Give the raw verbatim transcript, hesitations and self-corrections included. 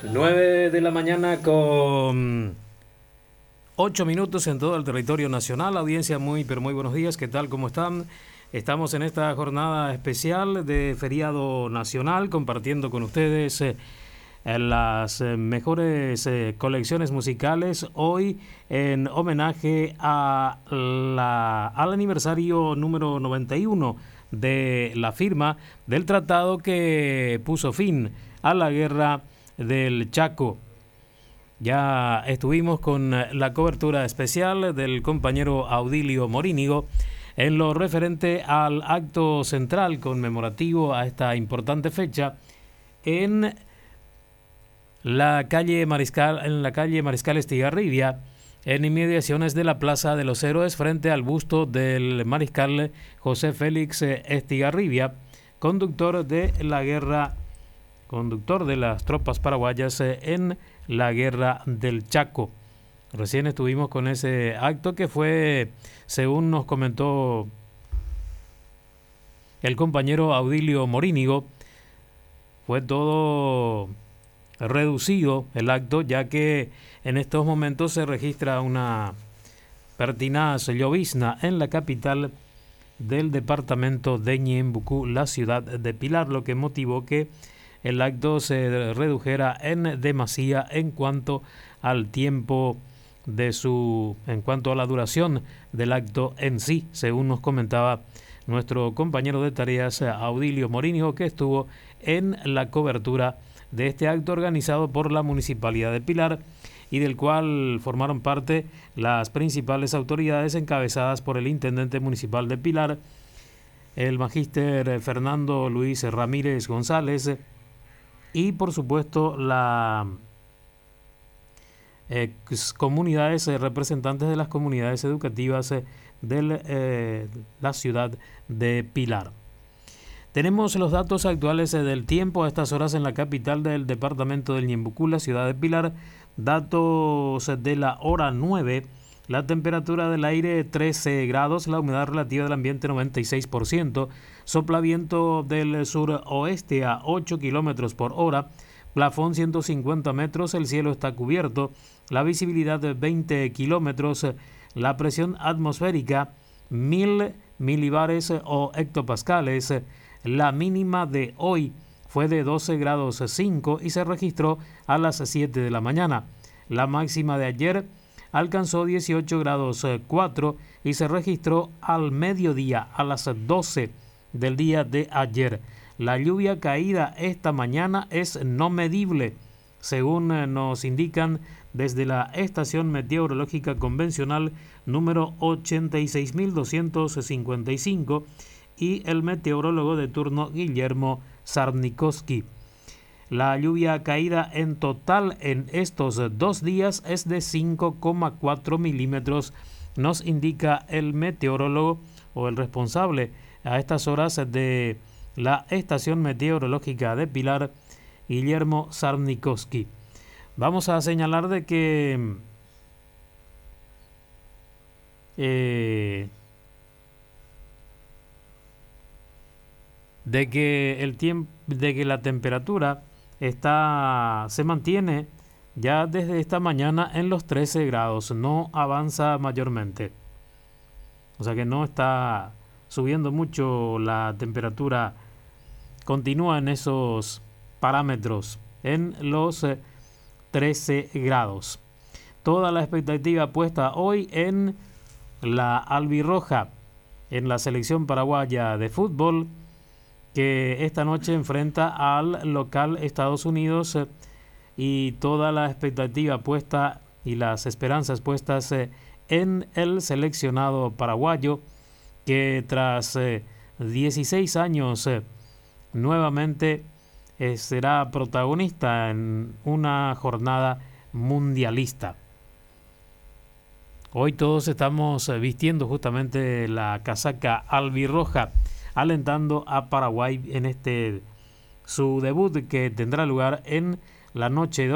nueve de la mañana con ocho minutos en todo el territorio nacional. Audiencia, muy pero muy buenos días. ¿Qué tal? ¿Cómo están? Estamos en esta jornada especial de feriado nacional compartiendo con ustedes eh, las eh, mejores eh, colecciones musicales hoy en homenaje a la, al aniversario número noventa y uno de la firma del tratado que puso fin a la guerra del Chaco. Ya estuvimos con la cobertura especial del compañero Audilio Morínigo en lo referente al acto central conmemorativo a esta importante fecha en la calle Mariscal, en la calle Mariscal Estigarribia, en inmediaciones de la Plaza de los Héroes, frente al busto del mariscal José Félix Estigarribia, conductor de la guerra, conductor de las tropas paraguayas en la guerra del Chaco. Recién estuvimos con ese acto que fue, según nos comentó el compañero Audilio Morínigo, fue todo reducido el acto, ya que en estos momentos se registra una pertinaz llovizna en la capital del departamento de Ñembucú, la ciudad de Pilar, lo que motivó que el acto se redujera en demasía en cuanto al tiempo de su, en cuanto a la duración del acto en sí, según nos comentaba nuestro compañero de tareas Audilio Morínigo, que estuvo en la cobertura de este acto organizado por la Municipalidad de Pilar y del cual formaron parte las principales autoridades encabezadas por el Intendente Municipal de Pilar, el magíster Fernando Luis Ramírez González, y por supuesto las eh, comunidades, eh, representantes de las comunidades educativas eh, de eh, la ciudad de Pilar. Tenemos los datos actuales eh, del tiempo a estas horas en la capital del departamento del Ñembucú, la ciudad de Pilar. Datos de la hora nueve. La temperatura del aire trece grados, la humedad relativa del ambiente noventa y seis por ciento, sopla viento del suroeste a ocho kilómetros por hora, plafón ciento cincuenta metros, el cielo está cubierto, la visibilidad de veinte kilómetros, la presión atmosférica mil milibares o hectopascales, la mínima de hoy fue de doce grados cinco y se registró a las siete de la mañana, la máxima de ayer alcanzó dieciocho grados cuatro y se registró al mediodía a las doce del día de ayer. La lluvia caída esta mañana es no medible, según nos indican desde la estación meteorológica convencional número ochenta y seis mil doscientos cincuenta y cinco y el meteorólogo de turno Guillermo Sarnikoski. La lluvia caída en total en estos dos días es de cinco coma cuatro milímetros, nos indica el meteorólogo o el responsable a estas horas de la estación meteorológica de Pilar, Guillermo Sarnikoski. Vamos a señalar de que eh, de que el tiempo, de que la temperatura Está, se mantiene ya desde esta mañana en los trece grados, no avanza mayormente. O sea que no está subiendo mucho la temperatura, continúa en esos parámetros, en los eh, trece grados. Toda la expectativa puesta hoy en la albirroja, en la selección paraguaya de fútbol, que esta noche enfrenta al local Estados Unidos eh, y toda la expectativa puesta y las esperanzas puestas eh, en el seleccionado paraguayo, que tras eh, dieciséis años eh, nuevamente eh, será protagonista en una jornada mundialista. Hoy todos estamos eh, vistiendo justamente la casaca albirroja, alentando a Paraguay en este su debut que tendrá lugar en la noche de